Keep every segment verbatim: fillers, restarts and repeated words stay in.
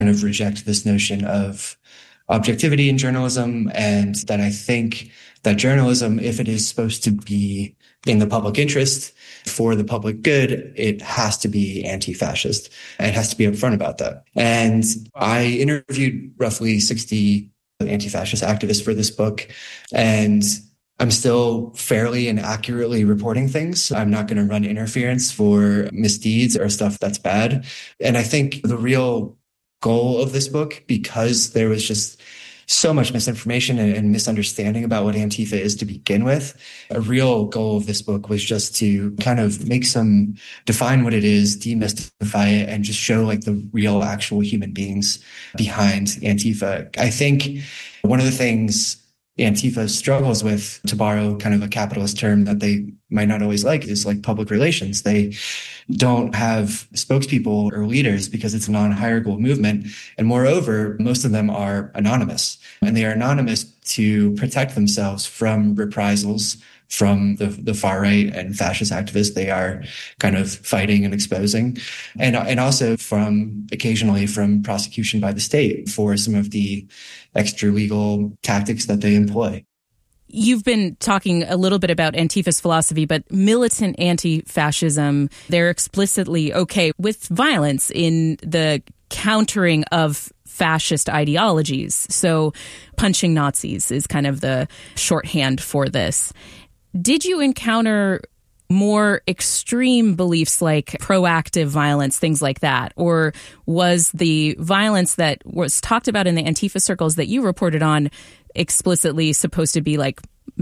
kind of reject this notion of objectivity in journalism, and that I think that journalism, if it is supposed to be in the public interest for the public good, it has to be anti-fascist. It has to be upfront about that. And I interviewed roughly sixty anti-fascist activists for this book, and I'm still fairly and accurately reporting things. I'm not going to run interference for misdeeds or stuff that's bad. And I think the real goal of this book, because there was just so much misinformation and, and misunderstanding about what Antifa is to begin with, a real goal of this book was just to kind of make some, define what it is, demystify it, and just show like the real actual human beings behind Antifa. I think one of the things Antifa struggles with, to borrow kind of a capitalist term that they might not always like, is like public relations. They don't have spokespeople or leaders because it's a non-hierarchical movement. And moreover, most of them are anonymous, and they are anonymous to protect themselves from reprisals from the, the far right and fascist activists they are kind of fighting and exposing. And, and also from occasionally from prosecution by the state for some of the extra legal tactics that they employ. You've been talking a little bit about Antifa's philosophy, but militant anti-fascism, they're explicitly okay with violence in the countering of fascist ideologies. So punching Nazis is kind of the shorthand for this. Did you encounter more extreme beliefs like proactive violence, things like that? Or was the violence that was talked about in the Antifa circles that you reported on explicitly supposed to be like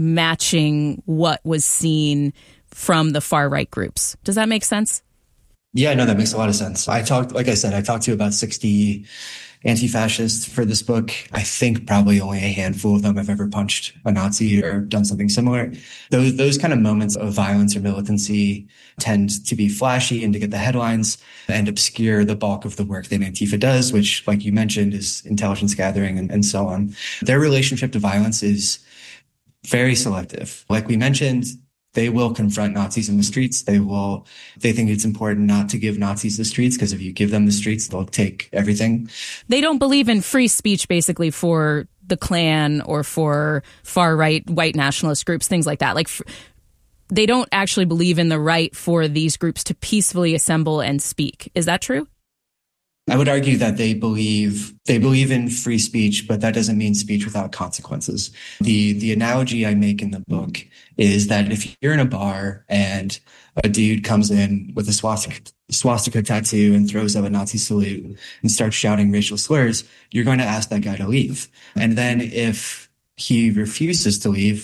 matching what was seen from the far right groups? Does that make sense? Yeah, no, that makes a lot of sense. I talked, like I said, I talked to about sixty anti-fascists for this book. I think probably only a handful of them have ever punched a Nazi or done something similar. Those, those kind of moments of violence or militancy tend to be flashy and to get the headlines and obscure the bulk of the work that Antifa does, which, like you mentioned, is intelligence gathering and, and so on. Their relationship to violence is very selective. Like we mentioned, they will confront Nazis in the streets. They will, they think it's important not to give Nazis the streets, because if you give them the streets, they'll take everything. They don't believe in free speech, basically, for the Klan or for far-right white nationalist groups, things like that. Like, f- they don't actually believe in the right for these groups to peacefully assemble and speak. Is that true? I would argue that they believe they believe in free speech, but that doesn't mean speech without consequences. The the analogy I make in the book is that if you're in a bar and a dude comes in with a swastika, swastika tattoo and throws up a Nazi salute and starts shouting racial slurs, you're going to ask that guy to leave. And then if he refuses to leave,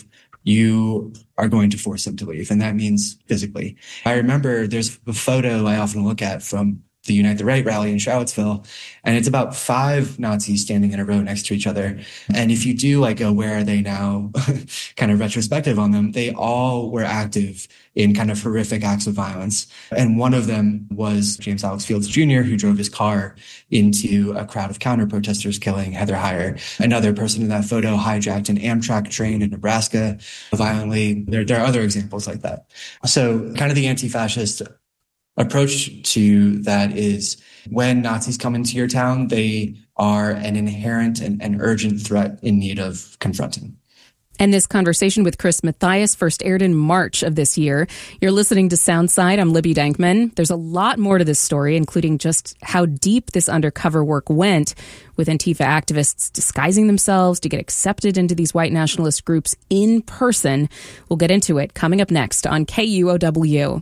you are going to force him to leave. And that means physically. I remember there's a photo I often look at from the Unite the Right rally in Charlottesville. And it's about five Nazis standing in a row next to each other. And if you do like a where are they now kind of retrospective on them, they all were active in kind of horrific acts of violence. And one of them was James Alex Fields Junior, who drove his car into a crowd of counter-protesters, killing Heather Heyer. Another person in that photo hijacked an Amtrak train in Nebraska violently. There, there are other examples like that. So kind of the anti-fascist approach to that is when Nazis come into your town, they are an inherent and, and urgent threat in need of confronting. And this conversation with Chris Mathias first aired in March of this year. You're listening to Soundside. I'm Libby Dankman. There's a lot more to this story, including just how deep this undercover work went with Antifa activists disguising themselves to get accepted into these white nationalist groups in person. We'll get into it coming up next on K U O W.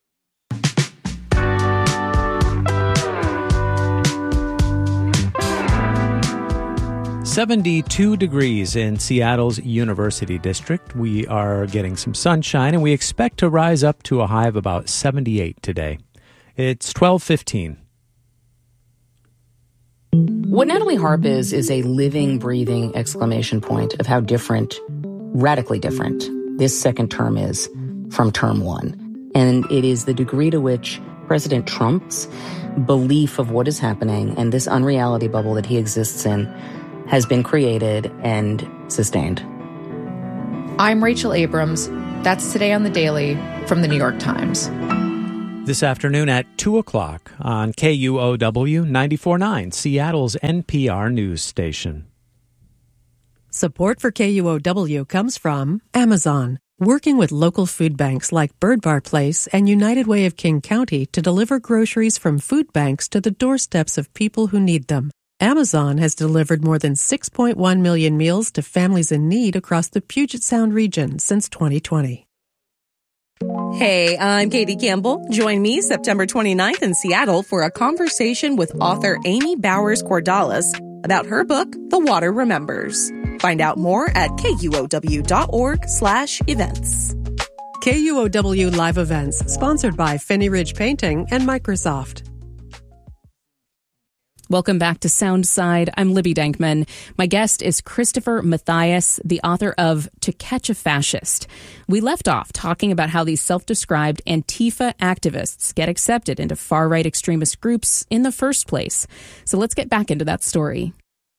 seventy-two degrees in Seattle's University District. We are getting some sunshine, and we expect to rise up to a high of about seventy-eight today. It's twelve fifteen. What Natalie Harp is, is a living, breathing exclamation point of how different, radically different, this second term is from term one. And it is the degree to which President Trump's belief of what is happening and this unreality bubble that he exists in has been created and sustained. I'm Rachel Abrams. That's Today on the Daily from the New York Times. This afternoon at two o'clock on K U O W ninety-four point nine, Seattle's N P R news station. Support for K U O W comes from Amazon, working with local food banks like Bird Bar Place and United Way of King County to deliver groceries from food banks to the doorsteps of people who need them. Amazon has delivered more than six point one million meals to families in need across the Puget Sound region since twenty twenty. Hey, I'm Katie Campbell. Join me September twenty-ninth in Seattle for a conversation with author Amy Bowers-Cordalis about her book, The Water Remembers. Find out more at kuow.org slash events. K U O W Live Events, sponsored by Finney Ridge Painting and Microsoft. Welcome back to Soundside. I'm Libby Dankman. My guest is Christopher Mathias, the author of To Catch a Fascist. We left off talking about how these self-described Antifa activists get accepted into far-right extremist groups in the first place. So let's get back into that story.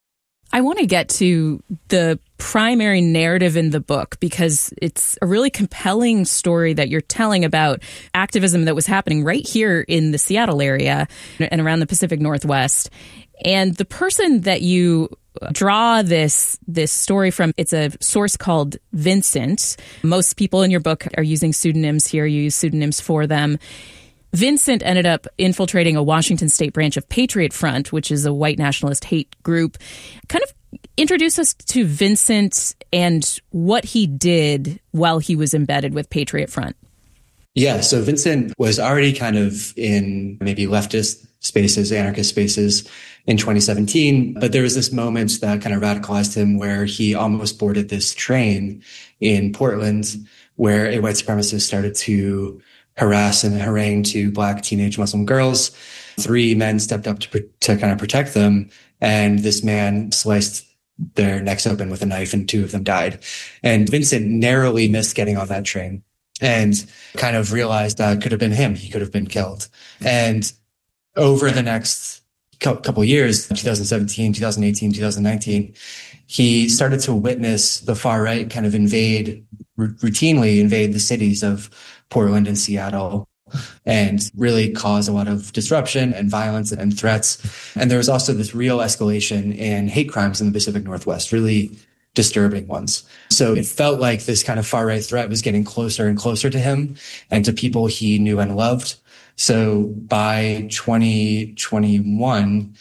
I want to get to the primary narrative in the book because it's a really compelling story that you're telling about activism that was happening right here in the Seattle area and around the Pacific Northwest. And the person that you draw this this story from, it's a source called Vincent. Most people in your book are using pseudonyms here. You use pseudonyms for them. Vincent ended up infiltrating a Washington state branch of Patriot Front, which is a white nationalist hate group. Kind of introduce us to Vincent and what he did while he was embedded with Patriot Front. Yeah, so Vincent was already kind of in maybe leftist spaces, anarchist spaces in twenty seventeen, but there was this moment that kind of radicalized him where he almost boarded this train in Portland where a white supremacist started to harass and harangue two Black teenage Muslim girls. Three men stepped up to, to kind of protect them, and this man sliced their necks open with a knife, and two of them died. And Vincent narrowly missed getting on that train and kind of realized that it could have been him. He could have been killed. And over the next couple of years, twenty seventeen, twenty eighteen, twenty nineteen, he started to witness the far right kind of invade, r- routinely invade the cities of Portland and Seattle and really cause a lot of disruption and violence and threats. And there was also this real escalation in hate crimes in the Pacific Northwest, really disturbing ones. So it felt like this kind of far-right threat was getting closer and closer to him and to people he knew and loved. So by twenty twenty-one,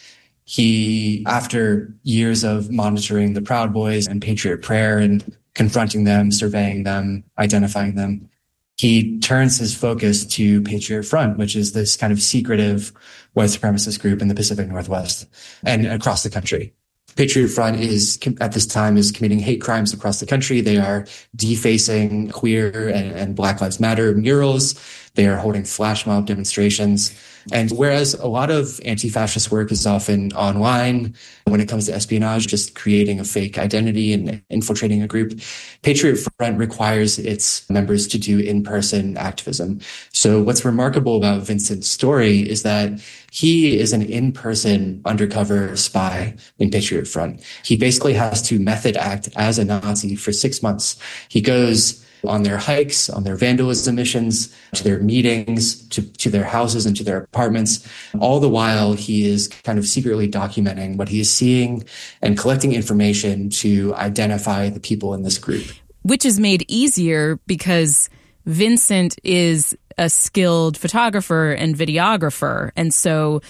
he, after years of monitoring the Proud Boys and Patriot Prayer and confronting them, surveying them, identifying them, he turns his focus to Patriot Front, which is this kind of secretive white supremacist group in the Pacific Northwest and across the country. Patriot Front is, at this time, is committing hate crimes across the country. They are defacing queer and, and Black Lives Matter murals. They are holding flash mob demonstrations. And whereas a lot of anti-fascist work is often online, when it comes to espionage, just creating a fake identity and infiltrating a group, Patriot Front requires its members to do in-person activism. So what's remarkable about Vincent's story is that he is an in-person undercover spy in Patriot Front. He basically has to method act as a Nazi for six months. He goes on their hikes, on their vandalism missions, to their meetings, to, to their houses and to their apartments. All the while, he is kind of secretly documenting what he is seeing and collecting information to identify the people in this group. Which is made easier because Vincent is a skilled photographer and videographer. And so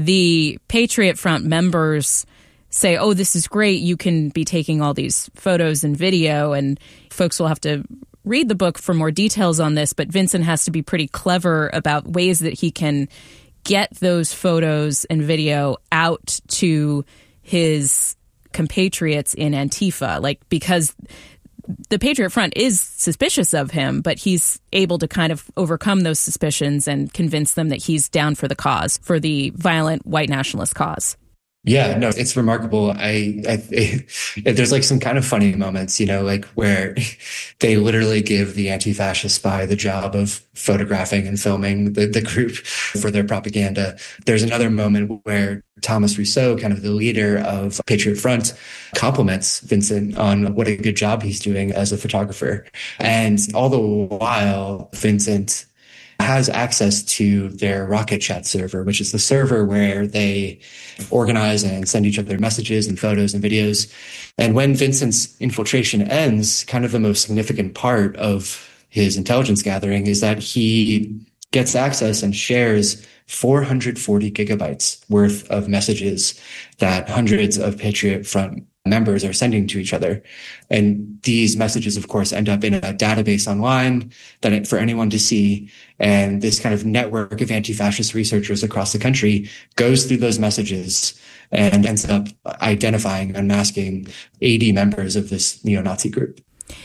the Patriot Front members say, oh, this is great. You can be taking all these photos and video, and folks will have to read the book for more details on this, but Vincent has to be pretty clever about ways that he can get those photos and video out to his compatriots in Antifa, like, because the Patriot Front is suspicious of him, but he's able to kind of overcome those suspicions and convince them that he's down for the cause, for the violent white nationalist cause. Yeah, no, it's remarkable. I, I, I, there's like some kind of funny moments, you know, like where they literally give the anti-fascist spy the job of photographing and filming the, the group for their propaganda. There's another moment where Thomas Rousseau, kind of the leader of Patriot Front, compliments Vincent on what a good job he's doing as a photographer. And all the while, Vincent has access to their Rocket Chat server, which is the server where they organize and send each other messages and photos and videos. And when Vincent's infiltration ends, kind of the most significant part of his intelligence gathering is that he gets access and shares four hundred forty gigabytes worth of messages that hundreds of Patriot Front members are sending to each other. And these messages, of course, end up in a database online that it, for anyone to see. And this kind of network of anti-fascist researchers across the country goes through those messages and ends up identifying, unmasking eighty members of this neo-Nazi group.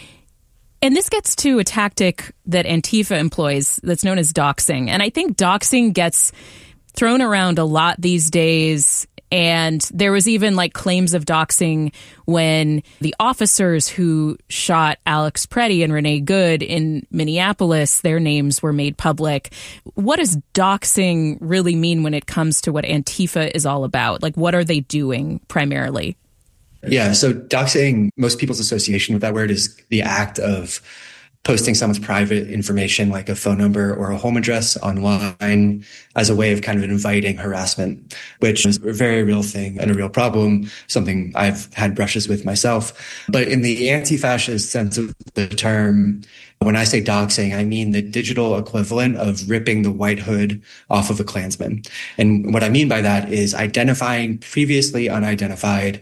And this gets to a tactic that Antifa employs that's known as doxing. And I think doxing gets thrown around a lot these days. And there was even like claims of doxing when the officers who shot Alex Preddy and Renee Good in Minneapolis, their names were made public. What does doxing really mean when it comes to what Antifa is all about? Like, what are they doing primarily? Yeah, so doxing, most people's association with that word is the act of posting someone's private information like a phone number or a home address online as a way of kind of inviting harassment, which is a very real thing and a real problem, something I've had brushes with myself. But in the anti-fascist sense of the term, when I say doxing, I mean the digital equivalent of ripping the white hood off of a Klansman. And what I mean by that is identifying previously unidentified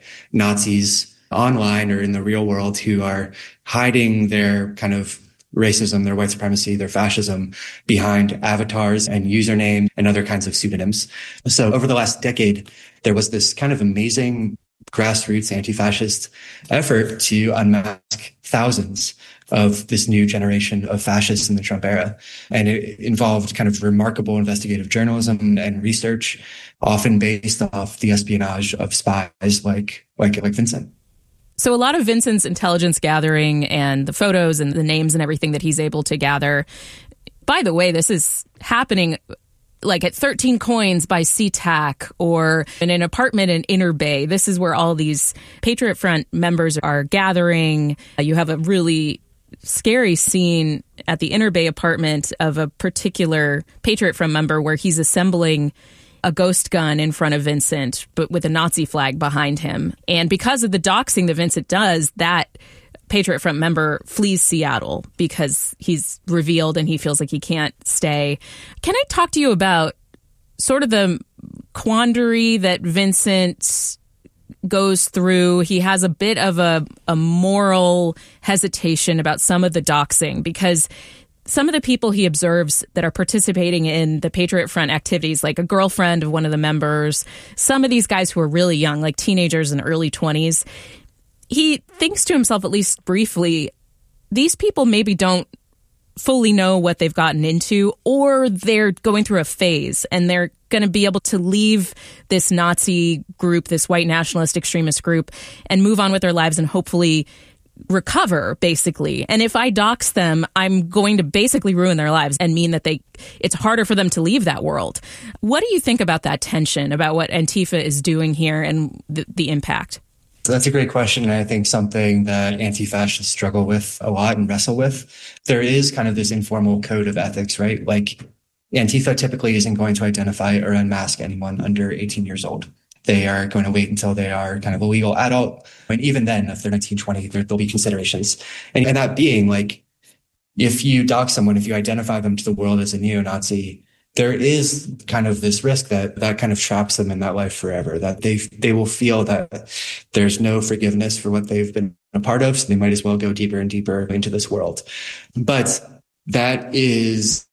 Nazis online or in the real world who are hiding their kind of racism, their white supremacy, their fascism behind avatars and usernames and other kinds of pseudonyms. So over the last decade, there was this kind of amazing grassroots anti-fascist effort to unmask thousands of this new generation of fascists in the Trump era. And it involved kind of remarkable investigative journalism and research, often based off the espionage of spies like, like, like Vincent. So a lot of Vincent's intelligence gathering and the photos and the names and everything that he's able to gather. By the way, this is happening like at thirteen coins by SeaTac or in an apartment in Inner Bay. This is where all these Patriot Front members are gathering. You have a really scary scene at the Inner Bay apartment of a particular Patriot Front member where he's assembling a ghost gun in front of Vincent, but with a Nazi flag behind him. And because of the doxing that Vincent does, that Patriot Front member flees Seattle because he's revealed and he feels like he can't stay. Can I talk to you about sort of the quandary that Vincent goes through? He has a bit of a, a moral hesitation about some of the doxing because some of the people he observes that are participating in the Patriot Front activities, like a girlfriend of one of the members, some of these guys who are really young, like teenagers in early twenties, he thinks to himself, at least briefly, these people maybe don't fully know what they've gotten into, or they're going through a phase and they're going to be able to leave this Nazi group, this white nationalist extremist group, and move on with their lives and hopefully recover, basically. And if I dox them, I'm going to basically ruin their lives and mean that they it's harder for them to leave that world. What do you think about that tension, about what Antifa is doing here and the, the impact? So that's a great question, and I think something that anti-fascists struggle with a lot and wrestle with. There is kind of this informal code of ethics, right? Like Antifa typically isn't going to identify or unmask anyone under eighteen years old. They are going to wait until they are kind of a legal adult. And even then, if they're nineteen, twenty, there, there'll be considerations. And, and that being like, if you dox someone, if you identify them to the world as a neo-Nazi, there is kind of this risk that that kind of traps them in that life forever, that they they will feel that there's no forgiveness for what they've been a part of. So they might as well go deeper and deeper into this world. But that is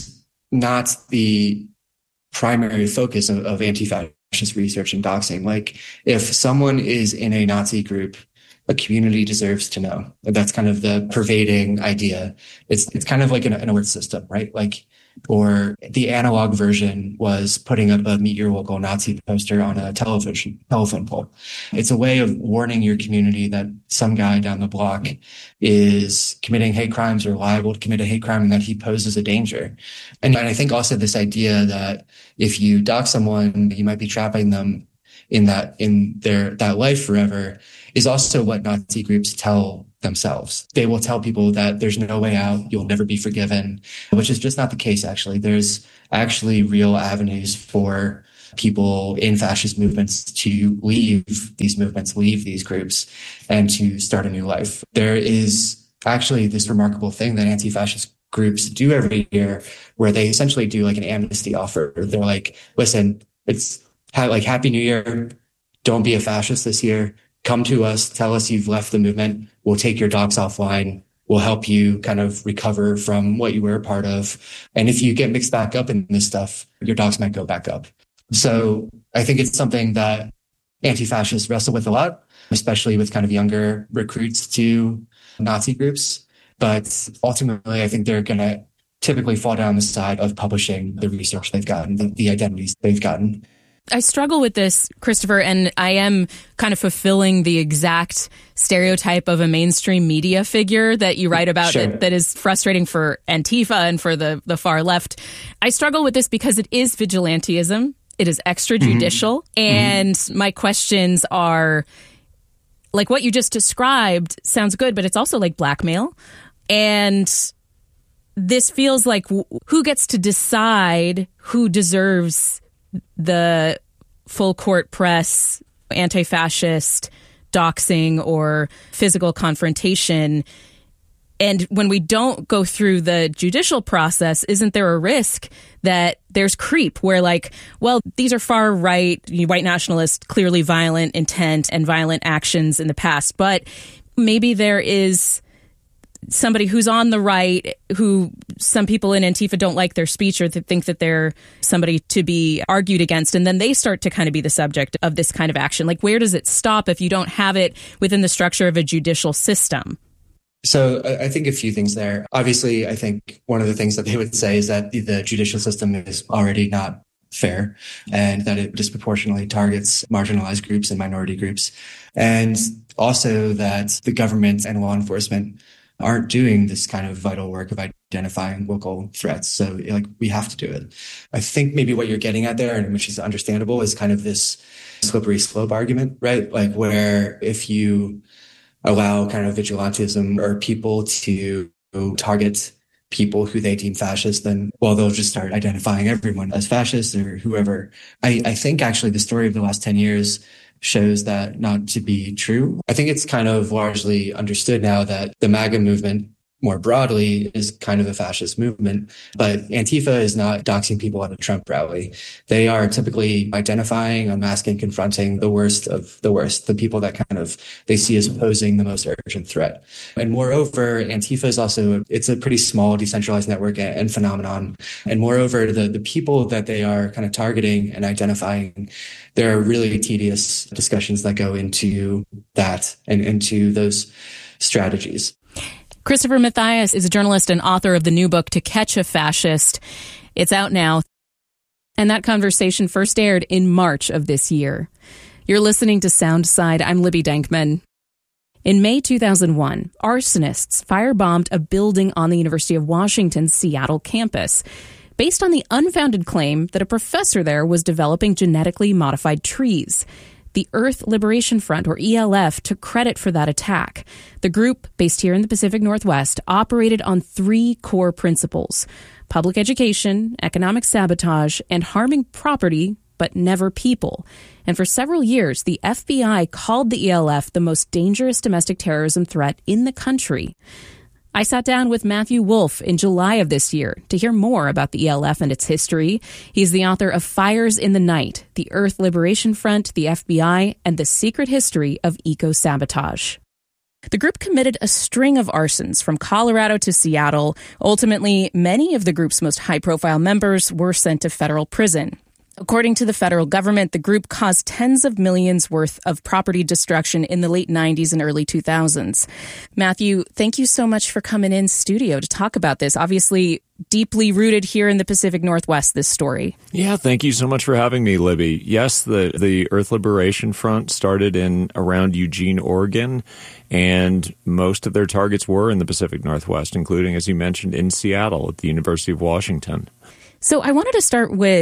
not the primary focus of, of anti-fascist research and doxing. Like if someone is in a Nazi group, a community deserves to know. That's kind of the pervading idea. It's it's kind of like an, an alert system, right? Like, or the analog version was putting up a Meet Your Local Nazi poster on a television telephone pole. It's a way of warning your community that some guy down the block is committing hate crimes or liable to commit a hate crime and that he poses a danger. And, and I think also this idea that if you dox someone, you might be trapping them in that in their that life forever is also what Nazi groups tell themselves. They will tell people that there's no way out, you'll never be forgiven, which is just not the case, actually. There's actually real avenues for people in fascist movements to leave these movements, leave these groups, and to start a new life. There is actually this remarkable thing that anti-fascist groups do every year where they essentially do like an amnesty offer. They're like, listen, it's ha- like Happy New Year. Don't be a fascist this year. Come to us. Tell us you've left the movement. We'll take your docs offline. We'll help you kind of recover from what you were a part of. And if you get mixed back up in this stuff, your docs might go back up. So I think it's something that anti-fascists wrestle with a lot, especially with kind of younger recruits to Nazi groups. But ultimately, I think they're going to typically fall down the side of publishing the research they've gotten, the, the identities they've gotten. I struggle with this, Christopher, and I am kind of fulfilling the exact stereotype of a mainstream media figure that you write about Sure. that, that is frustrating for Antifa and for the, the far left. I struggle with this because it is vigilantism. It is extrajudicial. Mm-hmm. And mm-hmm. my questions are, like what you just described sounds good, but it's also like blackmail. And this feels like who gets to decide who deserves the full court press, anti-fascist doxing or physical confrontation. And when we don't go through the judicial process, isn't there a risk that there's creep where like, well, these are far right, white nationalist, clearly violent intent and violent actions in the past, but maybe there is somebody who's on the right who some people in Antifa don't like their speech or th- think that they're somebody to be argued against. And then they start to kind of be the subject of this kind of action. Like, where does it stop if you don't have it within the structure of a judicial system? So I think a few things there. Obviously, I think one of the things that they would say is that the, the judicial system is already not fair and that it disproportionately targets marginalized groups and minority groups. And also that the government and law enforcement aren't doing this kind of vital work of identifying local threats. So like we have to do it. I think maybe what you're getting at there, and which is understandable, is kind of this slippery slope argument, right? Like where if you allow kind of vigilantism or people to target people who they deem fascist, then, well, they'll just start identifying everyone as fascist or whoever. I, I think actually the story of the last ten years shows that not to be true. I think it's kind of largely understood now that the MAGA movement more broadly is kind of a fascist movement, but Antifa is not doxing people at a Trump rally. They are typically identifying, unmasking, confronting the worst of the worst, the people that kind of they see as posing the most urgent threat. And moreover, Antifa is also, it's a pretty small decentralized network and phenomenon. And moreover, the, the people that they are kind of targeting and identifying, there are really tedious discussions that go into that and into those strategies. Christopher Mathias is a journalist and author of the new book, To Catch a Fascist. It's out now. And that conversation first aired in March of this year. You're listening to Soundside. I'm Libby Denkman. In May two thousand one, arsonists firebombed a building on the University of Washington's Seattle campus, based on the unfounded claim that a professor there was developing genetically modified trees. The Earth Liberation Front, or E L F, took credit for that attack. The group, based here in the Pacific Northwest, operated on three core principles: public education, economic sabotage, and harming property, but never people. And for several years, the F B I called the E L F the most dangerous domestic terrorism threat in the country. I sat down with Matthew Wolff in July of this year to hear more about the E L F and its history. He's the author of Fires in the Night, The Earth Liberation Front, the F B I, and the Secret History of Eco-Sabotage. The group committed a string of arsons from Colorado to Seattle. Ultimately, many of the group's most high-profile members were sent to federal prison. According to the federal government, the group caused tens of millions worth of property destruction in the late nineties and early two thousands. Matthew, thank you so much for coming in studio to talk about this. Obviously, deeply rooted here in the Pacific Northwest, this story. Yeah, thank you so much for having me, Libby. Yes, the, the Earth Liberation Front started in around Eugene, Oregon, and most of their targets were in the Pacific Northwest, including, as you mentioned, in Seattle at the University of Washington. So I wanted to start with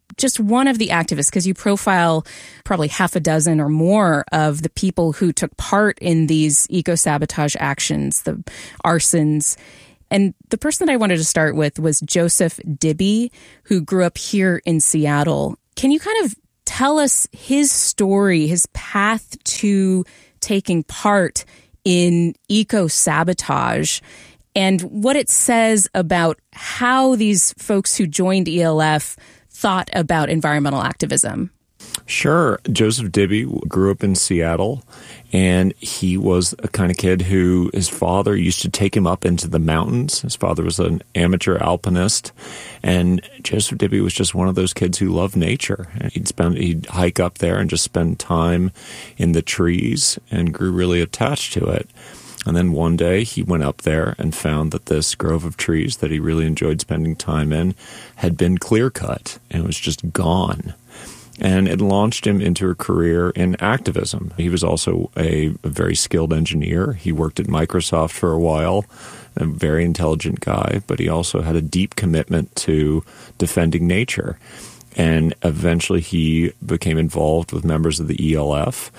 just one of the activists, because you profile probably half a dozen or more of the people who took part in these eco-sabotage actions, the arsons. And the person that I wanted to start with was Joseph Dibby, who grew up here in Seattle. Can you kind of tell us his story, his path to taking part in eco-sabotage, and what it says about how these folks who joined E L F thought about environmental activism? Sure. Joseph Dibby grew up in Seattle, and he was a kind of kid who his father used to take him up into the mountains. His father was an amateur alpinist, and Joseph Dibby was just one of those kids who loved nature. And he'd spend he'd hike up there and just spend time in the trees and grew really attached to it. And then one day he went up there and found that this grove of trees that he really enjoyed spending time in had been clear-cut and was just gone. And it launched him into a career in activism. He was also a, a very skilled engineer. He worked at Microsoft for a while, a very intelligent guy, but he also had a deep commitment to defending nature. And eventually he became involved with members of the E L F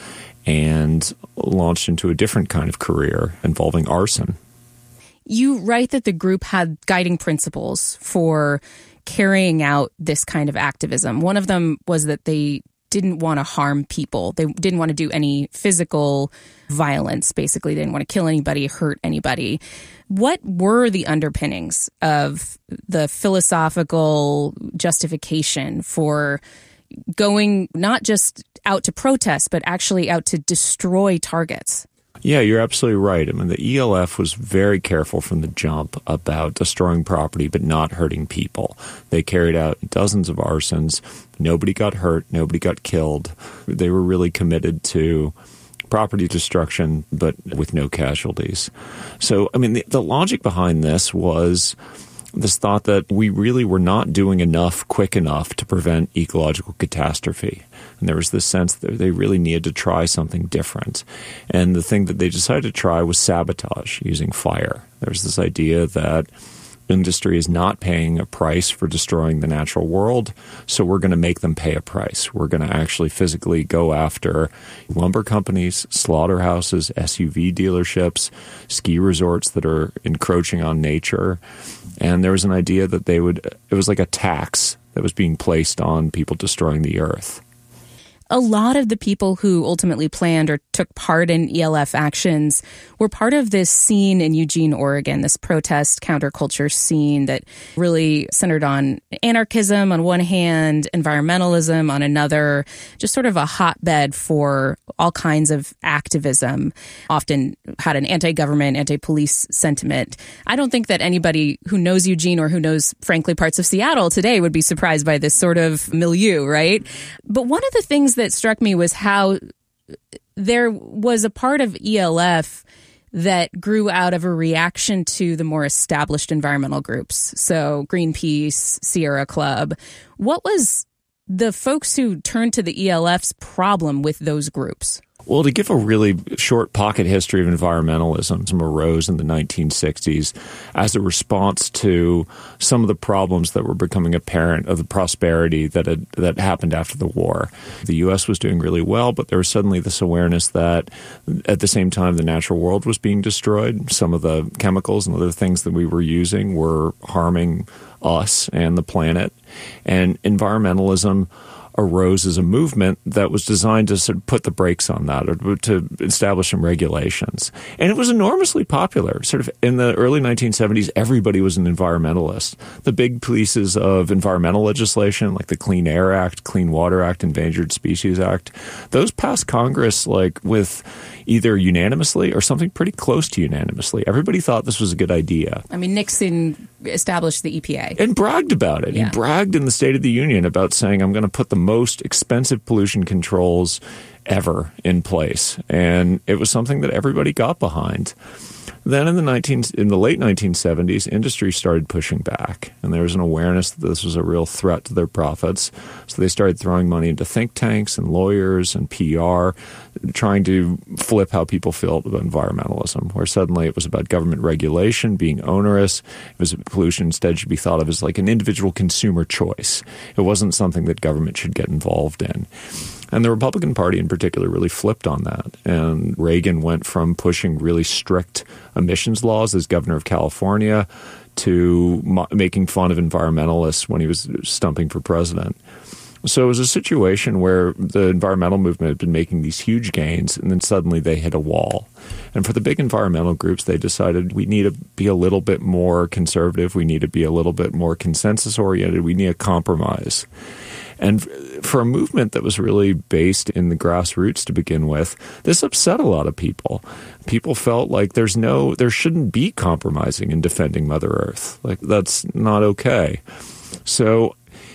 and launched into a different kind of career involving arson. You write that the group had guiding principles for carrying out this kind of activism. One of them was that they didn't want to harm people. They didn't want to do any physical violence, basically. They didn't want to kill anybody, hurt anybody. What were the underpinnings of the philosophical justification for going not just out to protest, but actually out to destroy targets? Yeah, you're absolutely right. I mean, the E L F was very careful from the jump about destroying property but not hurting people. They carried out dozens of arsons. Nobody got hurt. Nobody got killed. They were really committed to property destruction but with no casualties. So, I mean, the, the logic behind this was this thought that we really were not doing enough quick enough to prevent ecological catastrophe. And there was this sense that they really needed to try something different. And the thing that they decided to try was sabotage using fire. There was this idea that industry is not paying a price for destroying the natural world, so we're going to make them pay a price. We're going to actually physically go after lumber companies, slaughterhouses, S U V dealerships, ski resorts that are encroaching on nature. And there was an idea that they would, it was like a tax that was being placed on people destroying the earth. A lot of the people who ultimately planned or took part in E L F actions were part of this scene in Eugene, Oregon, this protest counterculture scene that really centered on anarchism on one hand, environmentalism on another, just sort of a hotbed for all kinds of activism, often had an anti-government, anti-police sentiment. I don't think that anybody who knows Eugene or who knows, frankly, parts of Seattle today would be surprised by this sort of milieu, right? But one of the things that struck me was how there was a part of E L F that grew out of a reaction to the more established environmental groups. So Greenpeace, Sierra Club. What was the folks who turned to the E L F's problem with those groups? Well, to give a really short pocket history of environmentalism, it arose in the nineteen sixties as a response to some of the problems that were becoming apparent of the prosperity that had, that happened after the war. The U S was doing really well, but there was suddenly this awareness that at the same time the natural world was being destroyed. Some of the chemicals and other things that we were using were harming us and the planet. And environmentalism arose as a movement that was designed to sort of put the brakes on that or to establish some regulations. And it was enormously popular. Sort of in the early nineteen seventies, everybody was an environmentalist. The big pieces of environmental legislation, like the Clean Air Act, Clean Water Act, Endangered Species Act, those passed Congress like with either unanimously or something pretty close to unanimously. Everybody thought this was a good idea. I mean, Nixon established the E P A. And bragged about it. Yeah. He bragged in the State of the Union about saying, I'm going to put the most expensive pollution controls ever in place. And it was something that everybody got behind. Then in the nineteen in the late nineteen seventies, industry started pushing back, and there was an awareness that this was a real threat to their profits. So they started throwing money into think tanks and lawyers and P R, trying to flip how people felt about environmentalism, where suddenly it was about government regulation being onerous. It was pollution instead should be thought of as like an individual consumer choice. It wasn't something that government should get involved in. And the Republican Party in particular really flipped on that. And Reagan went from pushing really strict emissions laws as governor of California to mo- making fun of environmentalists when he was stumping for president. So it was a situation where the environmental movement had been making these huge gains, and then suddenly they hit a wall. And for the big environmental groups, they decided we need to be a little bit more conservative. We need to be a little bit more consensus-oriented. We need a compromise. And for a movement that was really based in the grassroots to begin with, this upset a lot of people. People felt like there's no, there shouldn't be compromising in defending Mother Earth. Like, that's not okay. So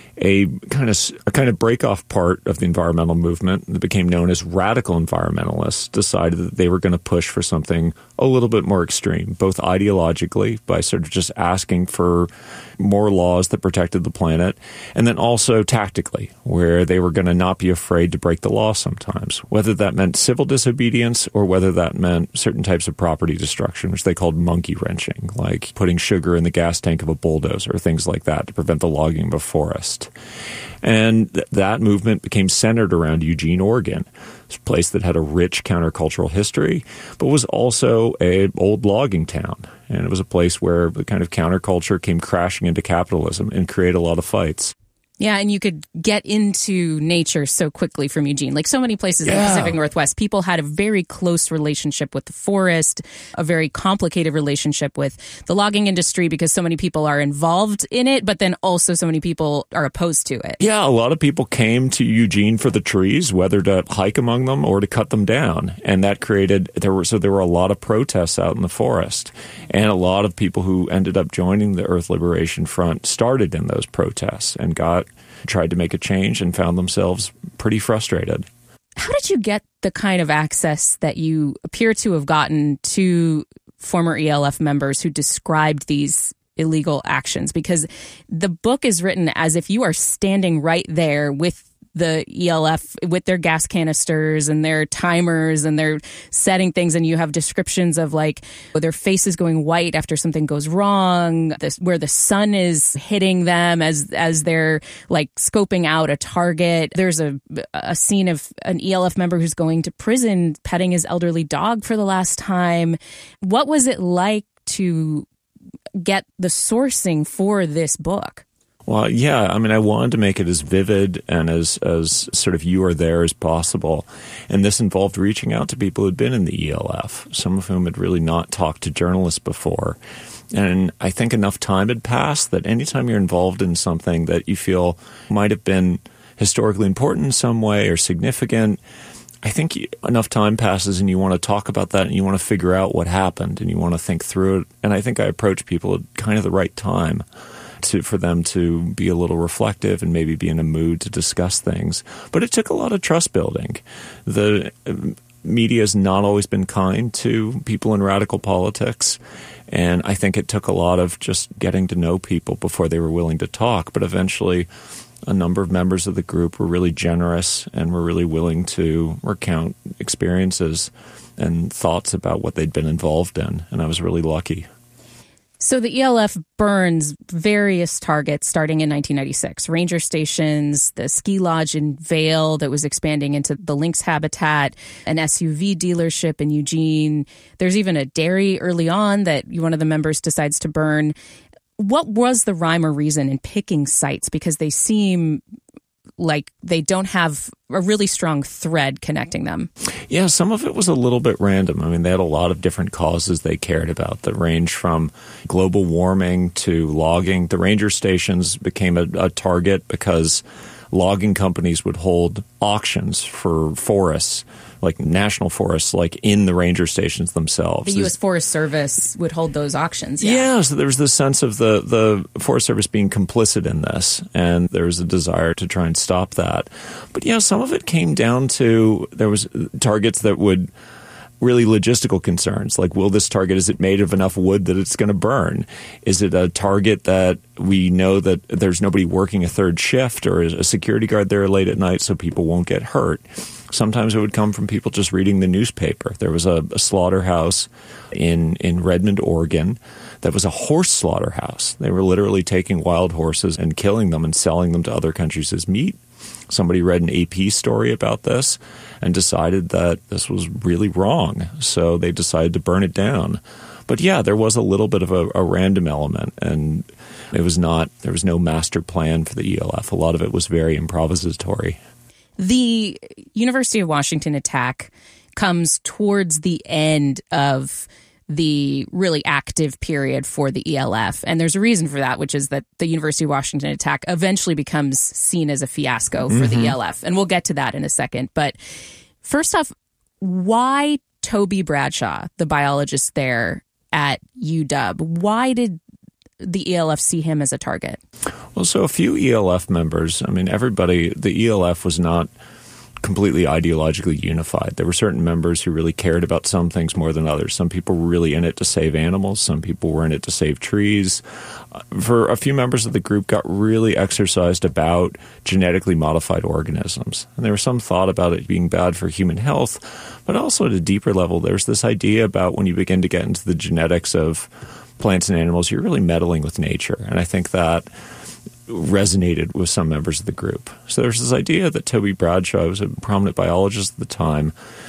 a kind of a kind of break-off part of the environmental movement that became known as radical environmentalists decided that they were going to push for something a little bit more extreme, both ideologically by sort of just asking for more laws that protected the planet, and then also tactically, where they were going to not be afraid to break the law sometimes, whether that meant civil disobedience or whether that meant certain types of property destruction, which they called monkey wrenching, like putting sugar in the gas tank of a bulldozer, things like that to prevent the logging of a forest. And th- that movement became centered around Eugene, Oregon, a place that had a rich countercultural history, but was also an old logging town. And it was a place where the kind of counterculture came crashing into capitalism and created a lot of fights. Yeah, and you could get into nature so quickly from Eugene. Like so many places yeah. in the Pacific Northwest, people had a very close relationship with the forest, a very complicated relationship with the logging industry because so many people are involved in it, but then also so many people are opposed to it. Yeah, a lot of people came to Eugene for the trees, whether to hike among them or to cut them down. And that created, there were so there were a lot of protests out in the forest. And a lot of people who ended up joining the Earth Liberation Front started in those protests and got tried to make a change and found themselves pretty frustrated. How did you get the kind of access that you appear to have gotten to former E L F members who described these illegal actions? Because the book is written as if you are standing right there with the E L F with their gas canisters and their timers and they're setting things, and you have descriptions of like their faces going white after something goes wrong, this, where the sun is hitting them as as they're like scoping out a target. There's a a scene of an E L F member who's going to prison petting his elderly dog for the last time. What was it like to get the sourcing for this book? Well, yeah, I mean, I wanted to make it as vivid and as, as sort of you are there as possible. And this involved reaching out to people who had been in the E L F, some of whom had really not talked to journalists before. And I think enough time had passed that anytime you're involved in something that you feel might have been historically important in some way or significant, I think enough time passes and you want to talk about that and you want to figure out what happened and you want to think through it. And I think I approach people at kind of the right time. To, for them to be a little reflective and maybe be in a mood to discuss things. But it took a lot of trust building. The media has not always been kind to people in radical politics, and I think it took a lot of just getting to know people before they were willing to talk. But eventually, a number of members of the group were really generous and were really willing to recount experiences and thoughts about what they'd been involved in, and I was really lucky. So the E L F burns various targets starting in nineteen ninety-six. Ranger stations, the ski lodge in Vail that was expanding into the lynx habitat, an S U V dealership in Eugene. There's even a dairy early on that one of the members decides to burn. What was the rhyme or reason in picking sites? Because they seem like they don't have a really strong thread connecting them. Yeah, some of it was a little bit random. I mean, they had a lot of different causes they cared about that range from global warming to logging. The ranger stations became a, a target because logging companies would hold auctions for forests, like national forests, like in the ranger stations themselves. The U S Forest Service would hold those auctions. Yeah, yeah so there was this sense of the, the Forest Service being complicit in this, and there was a desire to try and stop that. But yeah, some of it came down to there was targets that would really logistical concerns, like, will this target, is it made of enough wood that it's going to burn? Is it a target that we know that there's nobody working a third shift or is a security guard there late at night so people won't get hurt? Sometimes it would come from people just reading the newspaper. There was a, a slaughterhouse in, in Redmond, Oregon, that was a horse slaughterhouse. They were literally taking wild horses and killing them and selling them to other countries as meat. Somebody read an A P story about this and decided that this was really wrong. So they decided to burn it down. But yeah, there was a little bit of a, a random element, and it was not, there was no master plan for the E L F. A lot of it was very improvisatory. The University of Washington attack comes towards the end of the really active period for the E L F. And there's a reason for that, which is that the University of Washington attack eventually becomes seen as a fiasco for mm-hmm. the E L F. And we'll get to that in a second. But first off, why Toby Bradshaw, the biologist there at U W? Why did the E L F see him as a target? Well, so a few E L F members, I mean, everybody, the E L F was not completely ideologically unified. There were certain members who really cared about some things more than others. Some people were really in it to save animals. Some people were in it to save trees. For a few members of the group got really exercised about genetically modified organisms. And there was some thought about it being bad for human health, but also at a deeper level, there's this idea about when you begin to get into the genetics of plants and animals, you're really meddling with nature. And I think that resonated with some members of the group. So there's this idea that Toby Bradshaw was a prominent biologist at the time.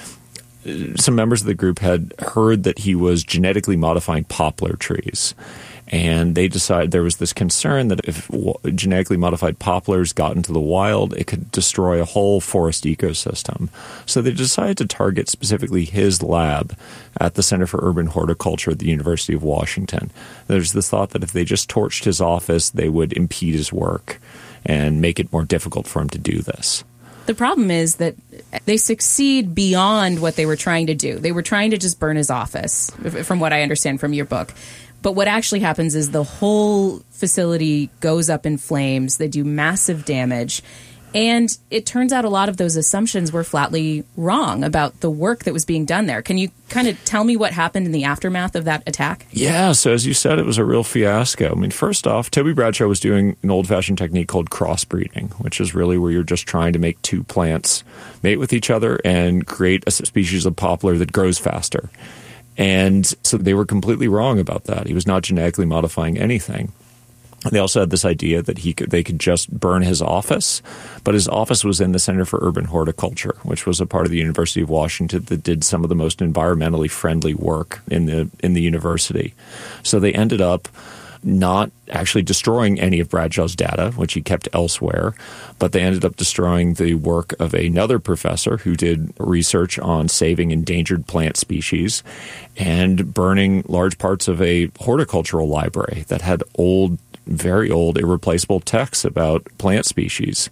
Some members of the group had heard that he was genetically modifying poplar trees. And they decided there was this concern that if genetically modified poplars got into the wild, it could destroy a whole forest ecosystem. So they decided to target specifically his lab at the Center for Urban Horticulture at the University of Washington. There's this thought that if they just torched his office, they would impede his work and make it more difficult for him to do this. The problem is that they succeed beyond what they were trying to do. They were trying to just burn his office, from what I understand from your book. But what actually happens is the whole facility goes up in flames. They do massive damage. And it turns out a lot of those assumptions were flatly wrong about the work that was being done there. Can you kind of tell me what happened in the aftermath of that attack? Yeah, so as you said, it was a real fiasco. I mean, first off, Toby Bradshaw was doing an old-fashioned technique called crossbreeding, which is really where you're just trying to make two plants mate with each other and create a species of poplar that grows faster. And so they were completely wrong about that. He was not genetically modifying anything. They also had this idea that he could, they could just burn his office, but his office was in the Center for Urban Horticulture, which was a part of the University of Washington that did some of the most environmentally friendly work in the in the university. So they ended up not actually destroying any of Bradshaw's data, which he kept elsewhere, but they ended up destroying the work of another professor who did research on saving endangered plant species and burning large parts of a horticultural library that had old, very old, irreplaceable texts about plant species.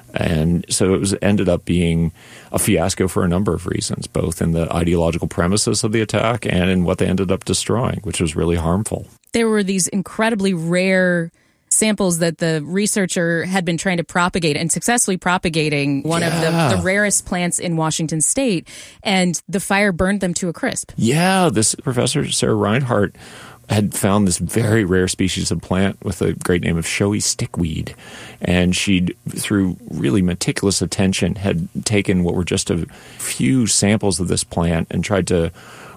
And so it was ended up being a fiasco for a number of reasons, both in the ideological premises of the attack and in what they ended up destroying, which was really harmful. There were these incredibly rare samples that the researcher had been trying to propagate and successfully propagating one yeah. of the, the rarest plants in Washington state, and the fire burned them to a crisp. Yeah, this professor, Sarah Reinhardt, had found this very rare species of plant with a great name of showy stickweed. And she'd, through really meticulous attention, had taken what were just a few samples of this plant and tried to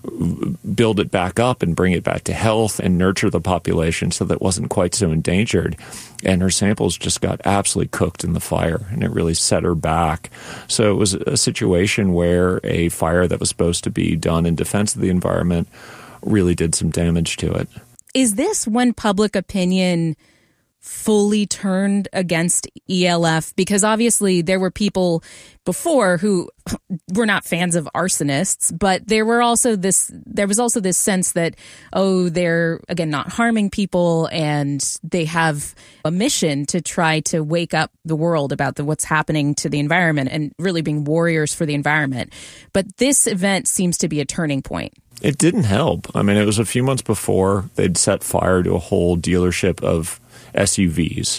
build it back up and bring it back to health and nurture the population so that it wasn't quite so endangered. And her samples just got absolutely cooked in the fire, and it really set her back. So it was a situation where a fire that was supposed to be done in defense of the environment really did some damage to it. Is this when public opinion fully turned against E L F? Because obviously there were people before who were not fans of arsonists, but there were also this there was also this sense that, oh, they're, again, not harming people, and they have a mission to try to wake up the world about the, what's happening to the environment and really being warriors for the environment. But this event seems to be a turning point. It didn't help. I mean, it was a few months before they'd set fire to a whole dealership of S U Vs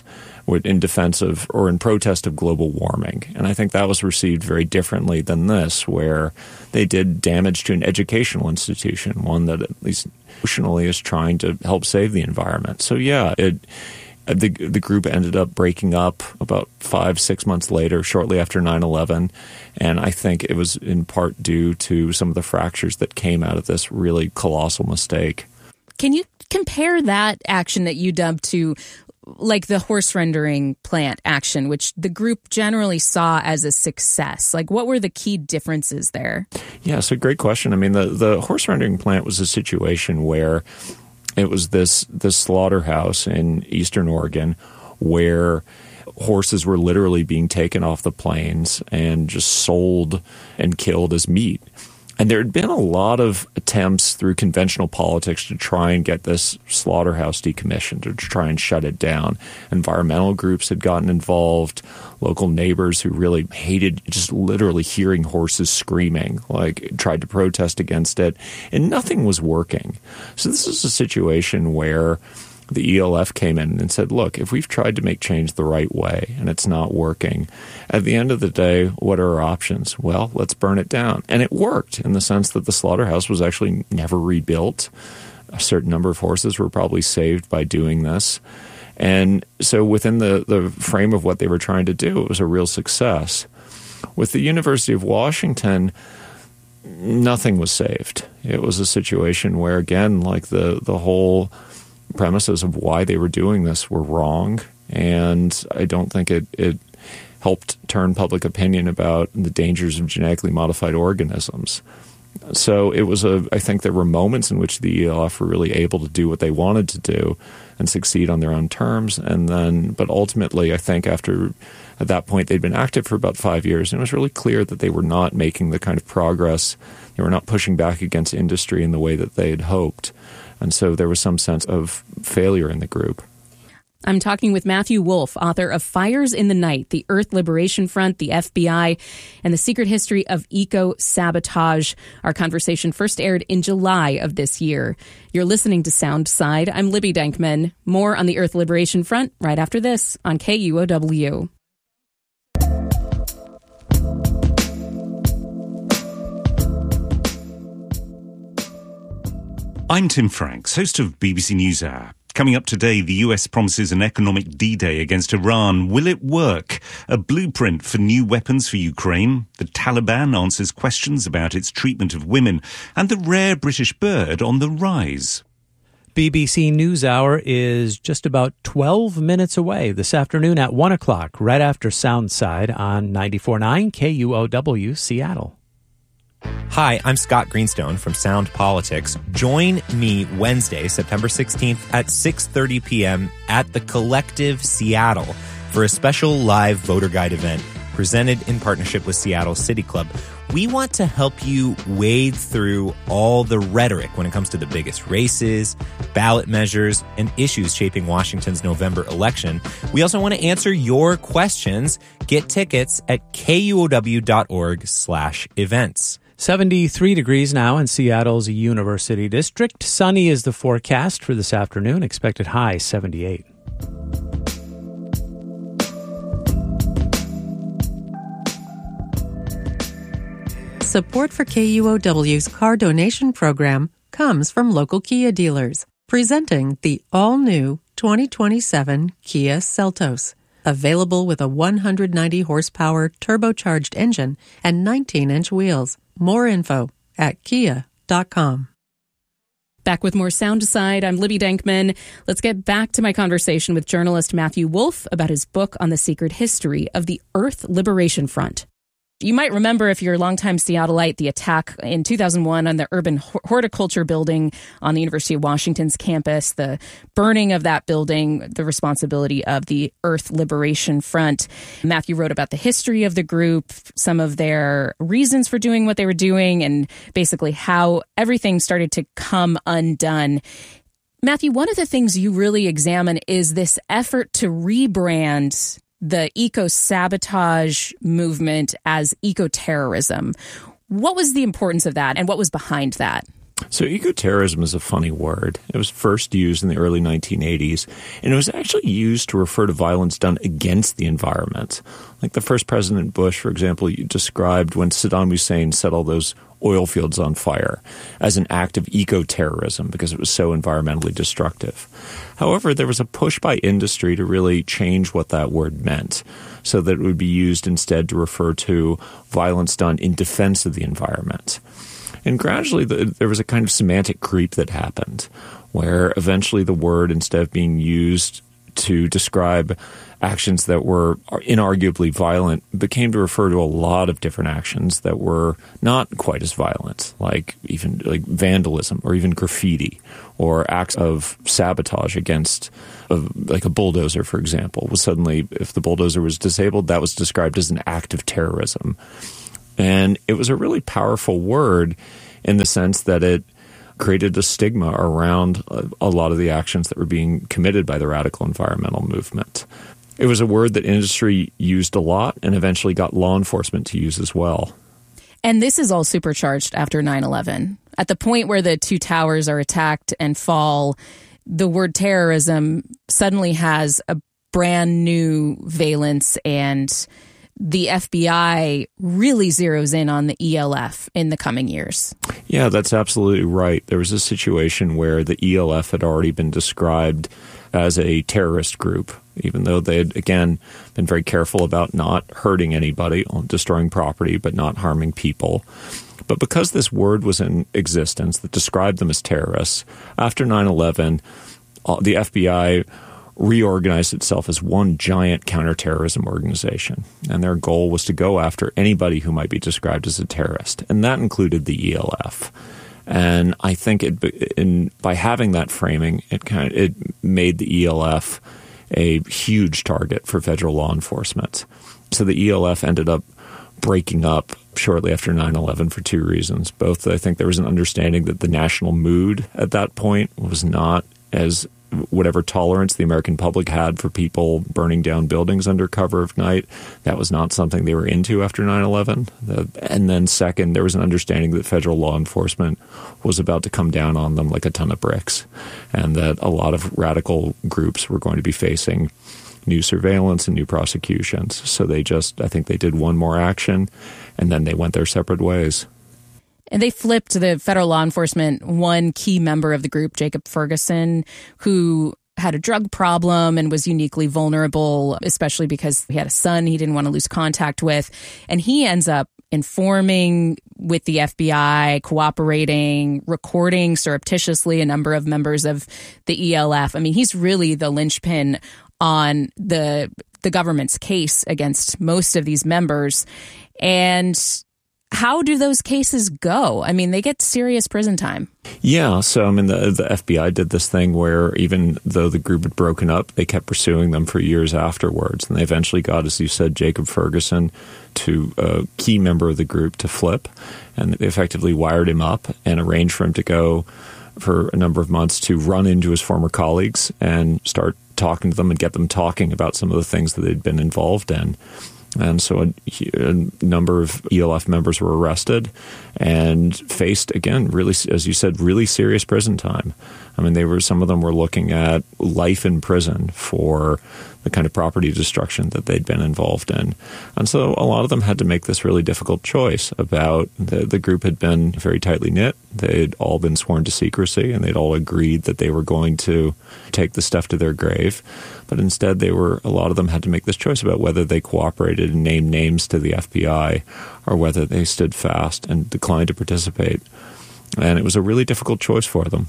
in defense of or in protest of global warming. And I think that was received very differently than this, where they did damage to an educational institution, one that at least emotionally is trying to help save the environment. So yeah, it the the group ended up breaking up about five, six months later, shortly after nine eleven. And I think it was in part due to some of the fractures that came out of this really colossal mistake. Can you compare that action that you dubbed to like the horse rendering plant action, which the group generally saw as a success? Like, what were the key differences there? Yeah, it's a great question. I mean, the, the horse rendering plant was a situation where it was this, this slaughterhouse in eastern Oregon where horses were literally being taken off the plains and just sold and killed as meat. And there had been a lot of attempts through conventional politics to try and get this slaughterhouse decommissioned, or to try and shut it down. Environmental groups had gotten involved, local neighbors who really hated just literally hearing horses screaming, like tried to protest against it, and nothing was working. So this is a situation where the E L F came in and said, look, if we've tried to make change the right way and it's not working, at the end of the day, what are our options? Well, let's burn it down. And it worked in the sense that the slaughterhouse was actually never rebuilt. A certain number of horses were probably saved by doing this. And so within the, the frame of what they were trying to do, it was a real success. With the University of Washington, nothing was saved. It was a situation where, again, like the, the whole premises of why they were doing this were wrong, and I don't think it, it helped turn public opinion about the dangers of genetically modified organisms. So it was a, I think there were moments in which the E L F were really able to do what they wanted to do and succeed on their own terms, and then, but ultimately, I think after, at that point, they'd been active for about five years, and it was really clear that they were not making the kind of progress, they were not pushing back against industry in the way that they had hoped. And so there was some sense of failure in the group. I'm talking with Matthew Wolff, author of Fires in the Night, The Earth Liberation Front, the F B I, and the Secret History of Eco-Sabotage. Our conversation first aired in July of this year. You're listening to Sound Side. I'm Libby Denkman. More on the Earth Liberation Front right after this on K U O W. I'm Tim Franks, host of B B C NewsHour. Coming up today, the U S promises an economic D-Day against Iran. Will it work? A blueprint for new weapons for Ukraine. The Taliban answers questions about its treatment of women. And the rare British bird on the rise. B B C NewsHour is just about twelve minutes away this afternoon at one o'clock, right after Soundside on ninety-four point nine K U O W Seattle. Hi, I'm Scott Greenstone from Sound Politics. Join me Wednesday, September sixteenth at six thirty p.m. at the Collective Seattle for a special live voter guide event presented in partnership with Seattle City Club. We want to help you wade through all the rhetoric when it comes to the biggest races, ballot measures, and issues shaping Washington's November election. We also want to answer your questions. Get tickets at kuow.org slash events. seventy-three degrees now in Seattle's University District. Sunny is the forecast for this afternoon. Expected high seventy-eight. Support for K U O W's car donation program comes from local Kia dealers, presenting the all-new twenty twenty-seven Kia Seltos, available with a one hundred ninety horsepower turbocharged engine and nineteen inch wheels. More info at kia dot com. Back with more Sound Aside, I'm Libby Denkman. Let's get back to my conversation with journalist Matthew Wolff about his book on the secret history of the Earth Liberation Front. You might remember, if you're a longtime Seattleite, the attack in two thousand one on the urban horticulture building on the University of Washington's campus, the burning of that building, the responsibility of the Earth Liberation Front. Matthew wrote about the history of the group, some of their reasons for doing what they were doing, and basically how everything started to come undone. Matthew, one of the things you really examine is this effort to rebrand the eco-sabotage movement as eco-terrorism. What was the importance of that, and what was behind that? So ecoterrorism is a funny word. It was first used in the early nineteen eighties, and it was actually used to refer to violence done against the environment. Like the first President Bush, for example, you described when Saddam Hussein set all those oil fields on fire as an act of eco-terrorism because it was so environmentally destructive. However, there was a push by industry to really change what that word meant so that it would be used instead to refer to violence done in defense of the environment. And gradually the, there was a kind of semantic creep that happened where eventually the word, instead of being used to describe actions that were inarguably violent, became to refer to a lot of different actions that were not quite as violent, like even like vandalism or even graffiti or acts of sabotage against a, like a bulldozer, for example, was suddenly, if the bulldozer was disabled, that was described as an act of terrorism. And it was a really powerful word in the sense that it created a stigma around a, a lot of the actions that were being committed by the radical environmental movement. It was a word that industry used a lot and eventually got law enforcement to use as well. And this is all supercharged after nine eleven. At the point where the two towers are attacked and fall, the word terrorism suddenly has a brand new valence, and the F B I really zeroes in on the E L F in the coming years. Yeah, that's absolutely right. There was a situation where the E L F had already been described as a terrorist group, even though they had, again, been very careful about not hurting anybody, destroying property, but not harming people. But because this word was in existence that described them as terrorists, after nine eleven, the F B I reorganized itself as one giant counterterrorism organization. And their goal was to go after anybody who might be described as a terrorist. And that included the E L F. And I think it, in, by having that framing, it kind of, it made the E L F a huge target for federal law enforcement. So the E L F ended up breaking up shortly after nine eleven for two reasons. Both, I think there was an understanding that the national mood at that point was not as whatever tolerance the American public had for people burning down buildings under cover of night, that was not something they were into after nine eleven. And then second, there was an understanding that federal law enforcement was about to come down on them like a ton of bricks, and that a lot of radical groups were going to be facing new surveillance and new prosecutions. So they just, I think they did one more action, and then they went their separate ways. And they flipped the federal law enforcement one key member of the group, Jacob Ferguson, who had a drug problem and was uniquely vulnerable, especially because he had a son he didn't want to lose contact with. And he ends up informing with the F B I, cooperating, recording surreptitiously a number of members of the E L F. I mean, he's really the linchpin on the the government's case against most of these members. And how do those cases go? I mean, they get serious prison time. Yeah. So, I mean, the, the F B I did this thing where even though the group had broken up, they kept pursuing them for years afterwards. And they eventually got, as you said, Jacob Ferguson, to a key member of the group, to flip. And they effectively wired him up and arranged for him to go for a number of months to run into his former colleagues and start talking to them and get them talking about some of the things that they'd been involved in. And so a, a number of E L F members were arrested and faced, again, really, as you said, really serious prison time. I mean, they were, some of them were looking at life in prison for the kind of property destruction that they'd been involved in. And so a lot of them had to make this really difficult choice about the, the group had been very tightly knit. They'd all been sworn to secrecy, and they'd all agreed that they were going to take the stuff to their grave. But instead, they were, a lot of them had to make this choice about whether they cooperated and named names to the F B I or whether they stood fast and declined to participate. And it was a really difficult choice for them.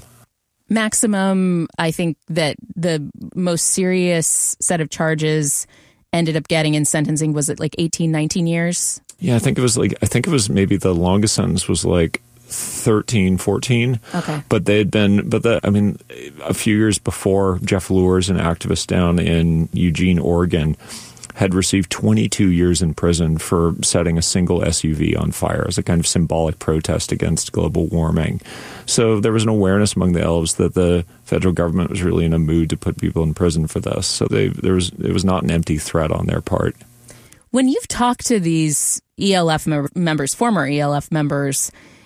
Maximum, I think that the most serious set of charges ended up getting in sentencing, was it like eighteen, nineteen years? Yeah, I think it was like, I think it was maybe the longest sentence was like thirteen, fourteen. Okay. But they had been, but the, I mean, a few years before, Jeff Lewis, an activist down in Eugene, Oregon, had received twenty-two years in prison for setting a single S U V on fire as a kind of symbolic protest against global warming. So there was an awareness among the elves that the federal government was really in a mood to put people in prison for this. So they, there was, it was not an empty threat on their part. When you've talked to these E L F mem- members, former E L F members,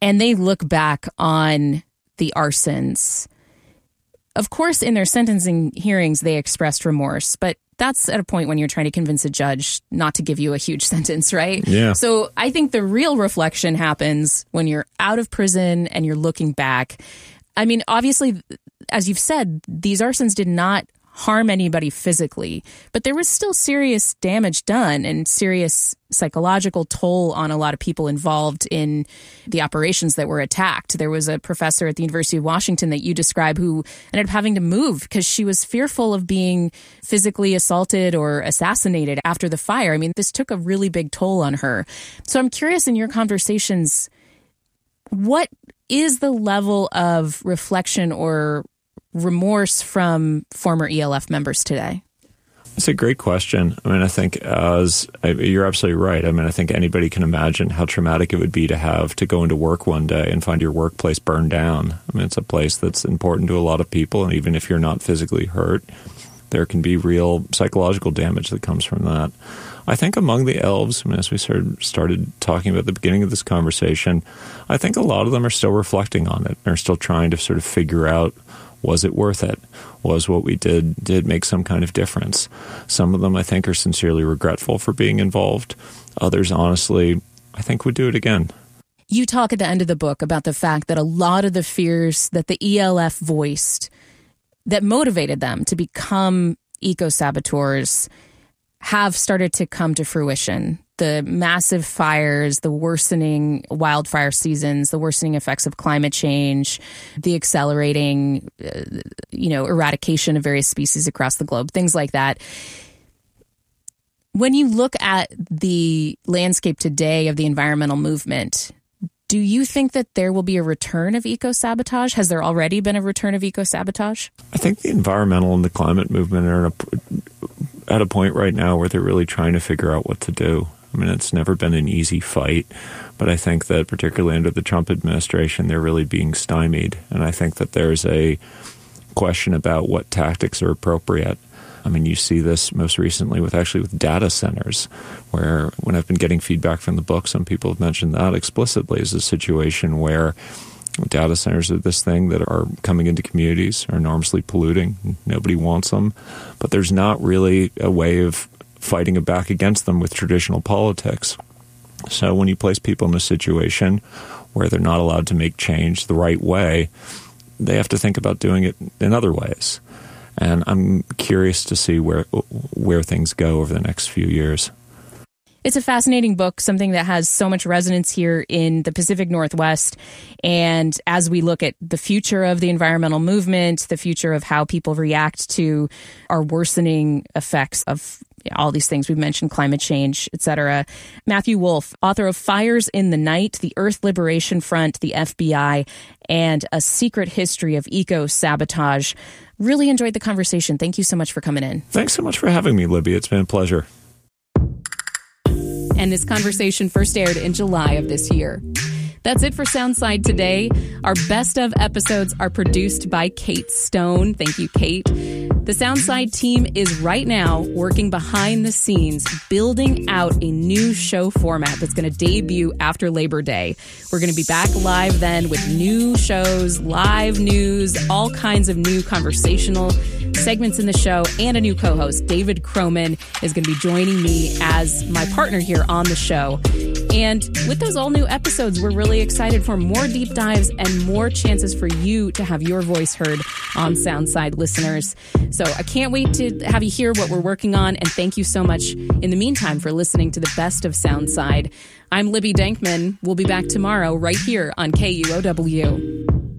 and they look back on the arsons. Of course, in their sentencing hearings, they expressed remorse, but that's at a point when you're trying to convince a judge not to give you a huge sentence, right? Yeah. So I think the real reflection happens when you're out of prison and you're looking back. I mean, obviously, as you've said, these arsons did not harm anybody physically, but there was still serious damage done and serious psychological toll on a lot of people involved in the operations that were attacked. There was a professor at the University of Washington that you describe who ended up having to move because she was fearful of being physically assaulted or assassinated after the fire. I mean, this took a really big toll on her. So I'm curious, in your conversations, what is the level of reflection or remorse from former E L F members today? It's a great question. I mean, I think as you're absolutely right. I mean, I think anybody can imagine how traumatic it would be to have to go into work one day and find your workplace burned down. I mean, it's a place that's important to a lot of people. And even if you're not physically hurt, there can be real psychological damage that comes from that. I think among the elves, I mean, as we started, started talking about at the beginning of this conversation, I think a lot of them are still reflecting on it, are still trying to sort of figure out, was it worth it? Was what we did did make some kind of difference? Some of them, I think, are sincerely regretful for being involved. Others, honestly, I think would do it again. You talk at the end of the book about the fact that a lot of the fears that the E L F voiced that motivated them to become eco-saboteurs have started to come to fruition. The massive fires, the worsening wildfire seasons, the worsening effects of climate change, the accelerating, uh, you know, eradication of various species across the globe, things like that. When you look at the landscape today of the environmental movement, do you think that there will be a return of eco-sabotage? Has there already been a return of eco-sabotage? I think the environmental and the climate movement are at a, at a point right now where they're really trying to figure out what to do. I mean, it's never been an easy fight, but I think that particularly under the Trump administration, they're really being stymied. And I think that there's a question about what tactics are appropriate. I mean, you see this most recently with actually with data centers, where when I've been getting feedback from the book, some people have mentioned that explicitly as a situation where data centers are this thing that are coming into communities, are enormously polluting. Nobody wants them, but there's not really a way of fighting back against them with traditional politics. So when you place people in a situation where they're not allowed to make change the right way, they have to think about doing it in other ways. And I'm curious to see where where things go over the next few years. It's a fascinating book, something that has so much resonance here in the Pacific Northwest. And as we look at the future of the environmental movement, the future of how people react to our worsening effects of all these things we've mentioned, climate change, et cetera. Matthew Wolff, author of Fires in the Night, The Earth Liberation Front, the F B I, and A Secret History of Eco-Sabotage. Really enjoyed the conversation. Thank you so much for coming in. Thanks so much for having me, Libby. It's been a pleasure. And this conversation first aired in July of this year. That's it for Soundside today. Our best of episodes are produced by Kate Stone. Thank you, Kate. The Soundside team is right now working behind the scenes, building out a new show format that's going to debut after Labor Day. We're going to be back live then with new shows, live news, all kinds of new conversational segments in the show, and a new co-host. David Croman is going to be joining me as my partner here on the show. And with those all new episodes, we're really excited for more deep dives and more chances for you to have your voice heard on Soundside, listeners. So I can't wait to have you hear what we're working on. And thank you so much in the meantime for listening to the best of Soundside. I'm Libby Dankman. We'll be back tomorrow right here on K U O W.